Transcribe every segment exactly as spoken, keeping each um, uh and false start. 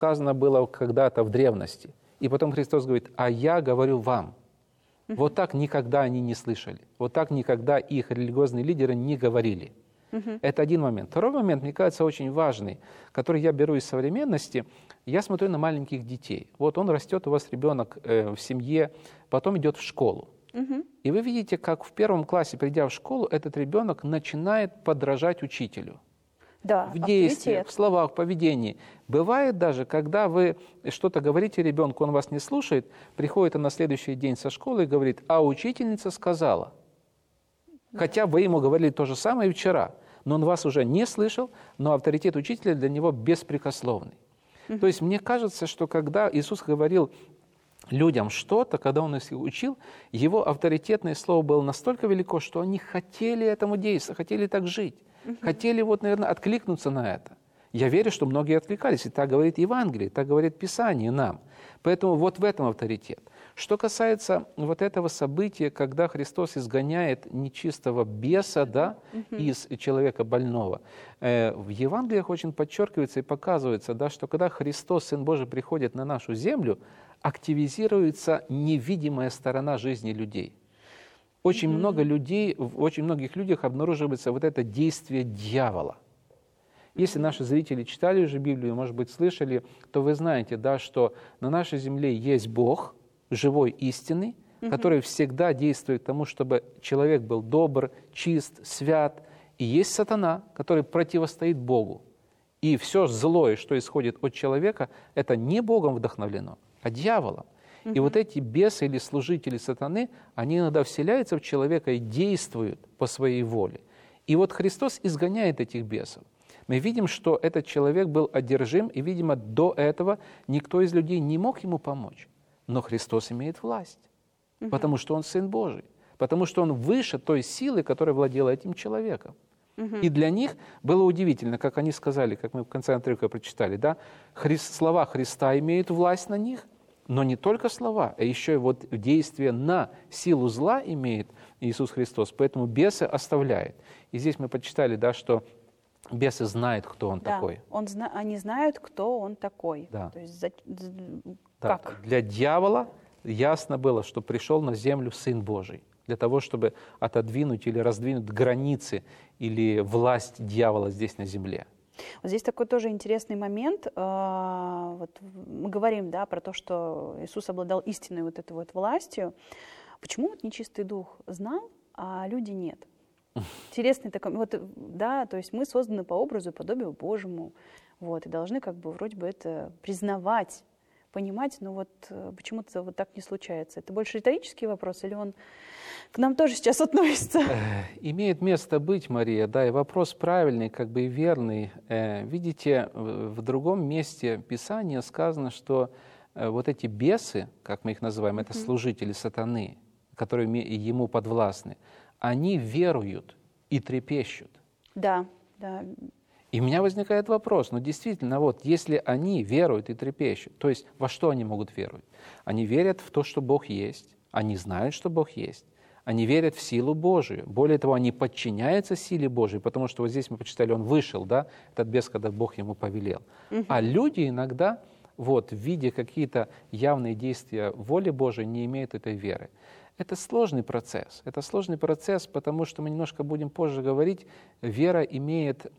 Сказано было когда-то в древности. И потом Христос говорит: «А я говорю вам». Uh-huh. Вот так никогда они не слышали. Вот так никогда их религиозные лидеры не говорили. Uh-huh. Это один момент. Второй момент, мне кажется, очень важный, который я беру из современности. Я смотрю на маленьких детей. Вот он растет, у вас ребенок э, в семье, потом идет в школу. Uh-huh. И вы видите, как в первом классе, придя в школу, этот ребенок начинает подражать учителю. Да, в действиях, авторитет. в словах, в поведении. Бывает даже, когда вы что-то говорите ребенку, он вас не слушает, приходит он на следующий день со школы и говорит: «А учительница сказала». Хотя вы ему говорили то же самое вчера, но он вас уже не слышал, но авторитет учителя для него беспрекословный. Mm-hmm. То есть мне кажется, что когда Иисус говорил людям что-то, когда Он их учил, Его авторитетное слово было настолько велико, что они хотели этому действовать, хотели так жить. Хотели, вот, наверное, откликнуться на это. Я верю, что многие откликались, и так говорит Евангелие, так говорит Писание нам. Поэтому вот в этом авторитет. Что касается вот этого события, когда Христос изгоняет нечистого беса, да, из человека больного, э, в Евангелиях очень подчеркивается и показывается, да, что когда Христос, Сын Божий, приходит на нашу землю, активизируется невидимая сторона жизни людей. Очень mm-hmm. много людей, в очень многих людях обнаруживается вот это действие дьявола. Если наши зрители читали уже Библию, может быть, слышали, то вы знаете, да, что на нашей земле есть Бог, живой, истинный, mm-hmm. который всегда действует к тому, чтобы человек был добр, чист, свят. И есть сатана, который противостоит Богу. И все злое, что исходит от человека, это не Богом вдохновлено, а дьяволом. И вот эти бесы или служители сатаны, они иногда вселяются в человека и действуют по своей воле. И вот Христос изгоняет этих бесов. Мы видим, что этот человек был одержим, и, видимо, до этого никто из людей не мог ему помочь. Но Христос имеет власть, угу. потому что Он Сын Божий, потому что Он выше той силы, которая владела этим человеком. Угу. И для них было удивительно, как они сказали, как мы в конце отрывка прочитали, да, Хри... слова Христа имеют власть на них. Но не только слова, а еще и вот действие на силу зла имеет Иисус Христос, поэтому бесы оставляет. И здесь мы почитали, да, что бесы знают, кто Он да, такой. Он зна... Они знают, кто Он такой. Да. То есть, за... Да. Как? Для дьявола ясно было, что пришел на землю Сын Божий, для того, чтобы отодвинуть или раздвинуть границы или власть дьявола здесь на земле. Вот здесь такой тоже интересный момент. Вот мы говорим, да, про то, что Иисус обладал истинной вот этой вот властью. Почему вот нечистый дух знал, а люди нет? Интересный такой, вот, да, то есть мы созданы по образу и подобию Божьему, вот, и должны как бы вроде бы это признавать, понимать, но вот почему-то вот так не случается. Это больше риторический вопрос, или он к нам тоже сейчас относится? Имеет место быть, Мария, да, и вопрос правильный, как бы и верный. Видите, в другом месте Писания сказано, что вот эти бесы, как мы их называем, mm-hmm. это служители сатаны, которые ему подвластны, они веруют и трепещут. Да, да. И у меня возникает вопрос, ну действительно, вот если они веруют и трепещут, то есть во что они могут веровать? Они верят в то, что Бог есть, они знают, что Бог есть, они верят в силу Божию. Более того, они подчиняются силе Божией, потому что вот здесь мы почитали, он вышел, да, этот бес, когда Бог ему повелел. Угу. А люди иногда, вот, видя какие-то явные действия воли Божией, не имеют этой веры. Это сложный процесс. Это сложный процесс, потому что мы немножко будем позже говорить, вера имеет,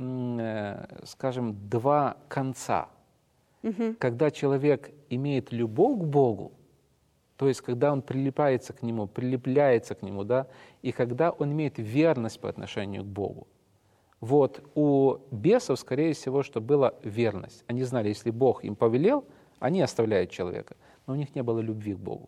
скажем, два конца. Угу. Когда человек имеет любовь к Богу, то есть когда он прилипается к Нему, прилепляется к Нему, да, и когда он имеет верность по отношению к Богу. Вот у бесов, скорее всего, что была верность. Они знали, если Бог им повелел, они оставляют человека, но у них не было любви к Богу.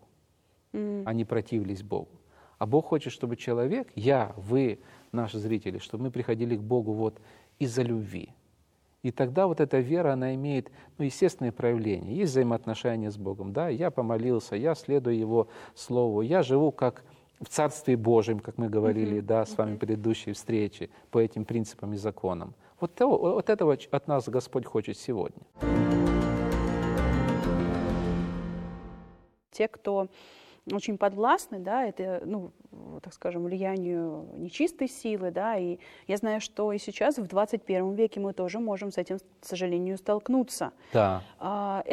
Они противились Богу. А Бог хочет, чтобы человек, я, вы, наши зрители, чтобы мы приходили к Богу вот из-за любви. И тогда вот эта вера, она имеет, ну, естественные проявления. Есть взаимоотношения с Богом, да, я помолился, я следую Его Слову, я живу как в Царстве Божьем, как мы говорили, mm-hmm. да, с вами в предыдущей встрече, по этим принципам и законам. Вот, того, вот этого от нас Господь хочет сегодня. Те, кто очень подвластны, да, это, ну, так скажем, влиянию нечистой силы, да, и я знаю, что и сейчас, в двадцать первом веке, мы тоже можем с этим, к сожалению, столкнуться. Да. А,